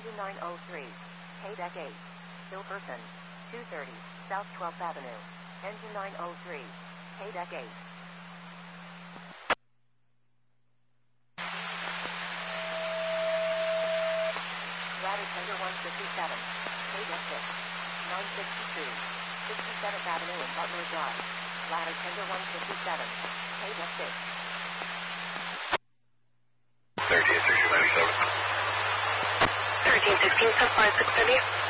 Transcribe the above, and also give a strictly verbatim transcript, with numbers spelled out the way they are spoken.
Engine nine oh three. K deck eight. Hilperson. two thirty. South twelfth Avenue. Engine nine oh three. K deck eight. Ladder tender one fifty-seven. K deck six. nine sixty-two. sixty-seventh Avenue and Butler Drive. Ladder tender one fifty-seven. K deck six. thirteen sixteen ninety-seven. thirteen sixteen, so five six W.